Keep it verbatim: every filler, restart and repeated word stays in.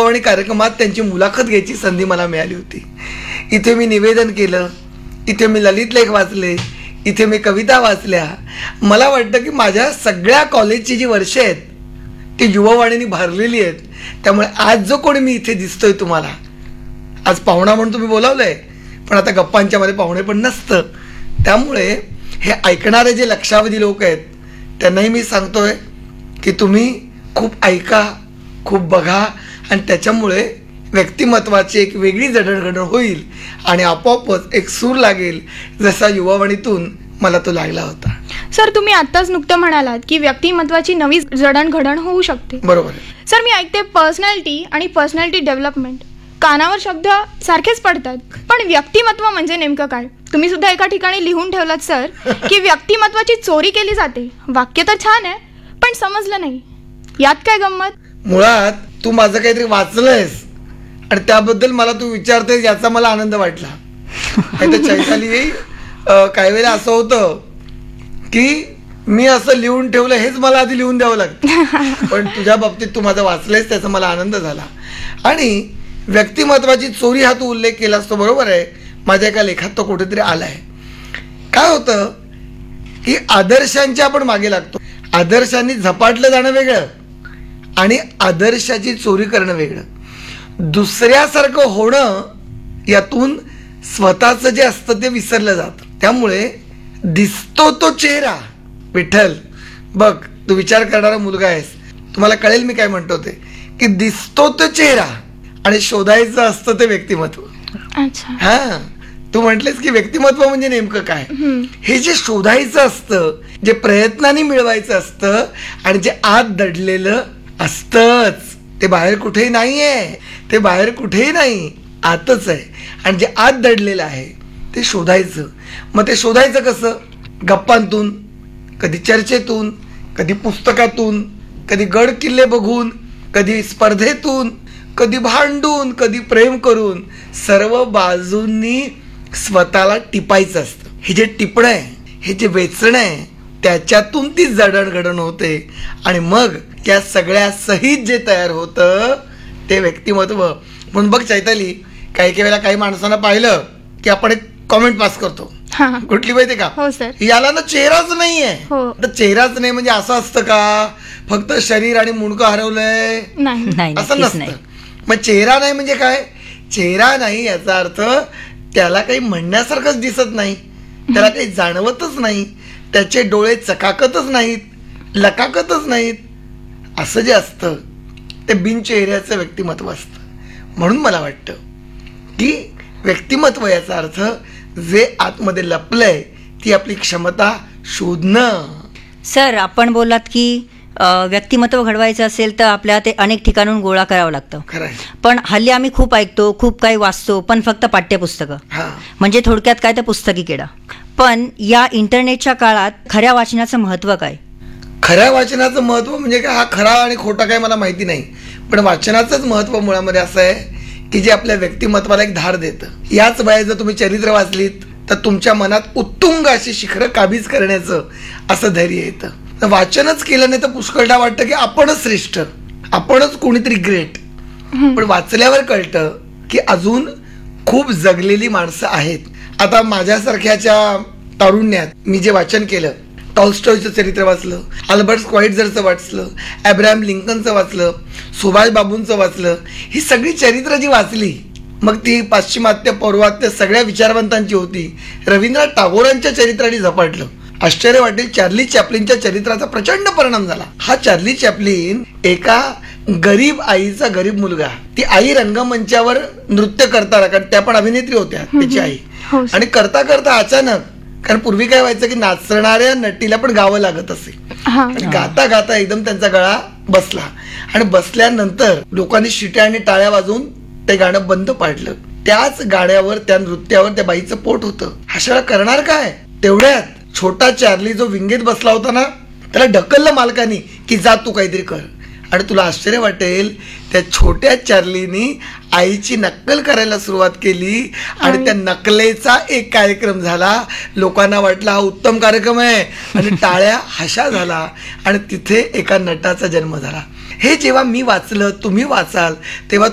युवावाणी कार्यक्रमात त्यांची मुलाखत घ्यायची संधी मला मिळाली होती. इथे मी निवेदन केलं, इथे मी ललित लेख वाचले, इथे मी कविता वाचल्या. मला वाटतं की माझ्या सगळ्या कॉलेजची जी वर्षे आहेत ती युवावाणीने भरलेली आहेत. त्यामुळे आज जो कोणी मी इथे दिसतोय तुम्हाला, आज पाहुणा म्हणून तुम्ही बोलावलंय, पण आता गप्पांच्या मध्ये पाहुणे पण नसतं. त्यामुळे हे ऐकणारे जे लक्षावधी लोक आहेत त्यांनाही मी सांगतोय की तुम्ही खूप ऐका, खूप बघा, आणि त्याच्यामुळे व्यक्तिमत्वाची एक वेगळी जडणघडण होईल आणि आपोआपच एक सूर लागेल, जसा युवावाणीतून मला तो लागला होता. सर, तुम्ही आत्ताच नुकतं म्हणालात की व्यक्तिमत्वाची नवी जडणघडण होऊ शकते. बरोबर आहे सर. मी ऐकते पर्सनॅलिटी आणि पर्सनॅलिटी डेव्हलपमेंट, कानावर शब्द सारखेच पडतात, पण व्यक्तिमत्व म्हणजे नेमकं काय? तुम्ही सुद्धा एका ठिकाणी लिहून ठेवलात सर की व्यक्तिमत्वाची चोरी केली जाते. वाक्य तर छान आहे, पण समजलं नाही, यात काय गंमत? मुळात तू माझं काहीतरी वाचलंयस आणि त्याबद्दल मला तू विचारतेस याचा मला आनंद वाटला. चैताली, काही वेळेला असं होतं की मी असं लिहून ठेवलं हेच मला आधी लिहून द्यावं लागतं, पण तुझ्या बाबतीत तू माझं वाचलंयस त्याचा मला आनंद झाला. आणि व्यक्तिमत्वाची चोरी हा तू उल्लेख केलास तो बरोबर आहे, माझ्या एका लेखात तो कुठेतरी आलाय. काय होतं की आदर्शांच्या आपण मागे लागतो. आदर्शांनी झपाटलं जाणं वेगळं आणि आदर्शाची चोरी करणं वेगळं. दुसऱ्यासारखं होणं यातून स्वतःचं जे असतं ते विसरलं जातं. त्यामुळे दिसतो तो चेहरा, विठ्ठल बघ, तू विचार करणारा मुलगा आहेस, तुम्हाला कळेल मी काय म्हणतो ते, की दिसतो तो चेहरा आणि शोधायचं असतं ते व्यक्तिमत्व. हा, तू म्हटलेस की व्यक्तिमत्व म्हणजे नेमकं काय, हे जे शोधायचं असतं, जे प्रयत्नाने मिळवायचं असतं आणि जे आत दडलेलं असतंच, ते बाहेर कुठेही नाहीये, ते बाहेर कुठेही नाही, आतच आहे. आणि जे आत दडलेलं आहे ते शोधायचं. मग ते शोधायचं कसं? गप्पांतून, कधी चर्चेतून, कधी पुस्तकातून, कधी गड किल्ले बघून, कधी स्पर्धेतून, कधी भांडून, कधी प्रेम करून, सर्व बाजूंनी स्वतःला टिपायचं असतं. हे जे टिपणं आहे, हे जे वेचणं आहे, त्याच्यातून ती जडणघडण होते आणि मग त्या सगळ्या सहित जे तयार होतं ते व्यक्तिमत्व. म्हणून बघ चैताली, काही काही वेळेला काही माणसांना पाहिलं की आपण एक कॉमेंट पास करतो, कुठली माहिती का? हो सर. याला ना चेहराच नाहीये. हो. तर चेहराच नाही म्हणजे असं असतं का फक्त शरीर आणि मुंडकं हरवलंय? नाही, असं नसतं. मग चेहरा नाही म्हणजे काय? चेहरा नाही याचा अर्थ त्याला काही म्हणण्यासारखंच दिसत नाही, त्याला काही जाणवतच नाही, त्याचे डोळे चकाकतच नाहीत, लकाकतच नाहीत. असं जे असतं ते बिनचेहऱ्याचं व्यक्तिमत्व असतं. म्हणून मला वाटतं की व्यक्तिमत्व याचा अर्थ जे आतमध्ये लपलंय ती आपली क्षमता शोधणं. सर, आपण बोललात की व्यक्तिमत्व घडवायचं असेल तर आपल्याला ते अनेक ठिकाणून गोळा करावं लागतं. खरं. पण हल्ली आम्ही खूप ऐकतो, खूप काही वाचतो, पण फक्त पाठ्यपुस्तकं, म्हणजे थोडक्यात काय तर पुस्तकी किडा. पण या इंटरनेटच्या काळात खऱ्या वाचनाचं महत्त्व काय? खऱ्या वाचनाचं महत्त्व म्हणजे काय, हा खरा आणि खोटा काय मला माहिती नाही, पण वाचनाचंच महत्त्व मुळामध्ये असं आहे की जे आपल्या व्यक्तिमत्वाला एक धार देतं. याच वयात जर तुम्ही चरित्र वाचलीत तर तुमच्या मनात उत्तुंग अशी शिखरं काबीज करण्याचं असं धैर्य येतं. वाचनच केलं नाही तर पुष्कळदा वाटतं की आपणच श्रेष्ठ, आपणच कोणीतरी ग्रेट. पण वाचल्यावर कळतं की अजून खूप जगलेली माणसं आहेत. आता माझ्यासारख्याच्या तारुण्यात मी जे वाचन केलं, टॉल्स्टॉयचं चरित्र वाचलं, अल्बर्ट स्क्वाइट्झरचं वाचलं, अब्राहम लिंकनचं वाचलं, सुभाष बाबूंचं वाचलं, ही सगळी चरित्र जी वाचली, मग ती पाश्चिमात्य पौर्वात्य सगळ्या विचारवंतांची होती. रवींद्रनाथ टागोरांच्या चरित्राने झपाटलं. आश्चर्य वाटेल, चार्ली चॅप्लिनच्या चरित्राचा प्रचंड परिणाम झाला. हा चार्ली चॅप्लिन एका गरीब आईचा गरीब मुलगा, ती आई रंगमंचावर नृत्य करताना, कारण त्या पण अभिनेत्री होत्या त्याची आई, आणि करता करता अचानक, कारण पूर्वी काय व्हायचं की नाचणाऱ्या नटीला पण गावं लागत असे, आणि गाता गाता एकदम त्यांचा गळा बसला आणि बसल्यानंतर लोकांनी शिट्या आणि टाळ्या वाजवून ते गाणं बंद पाडलं. त्याच गाण्यावर, त्या नृत्यावर त्या बाईचं पोट होतं. अशा करणार काय? तेवढ्यात छोटा चार्ली जो विंगेत बसला होता ना, त्याला ढकललं मालकानी की जा तू काहीतरी कर. आणि तुला आश्चर्य वाटेल, त्या छोट्या चार्लीनी आईची नक्कल करायला सुरुवात केली आणि त्या नकलेचा एक कार्यक्रम झाला. लोकांना वाटला हा उत्तम कार्यक्रम आहे आणि टाळ्या हशा झाला आणि तिथे एका नटाचा जन्म झाला. हे जेव्हा मी वाचलं, तुम्ही वाचाल, तेव्हा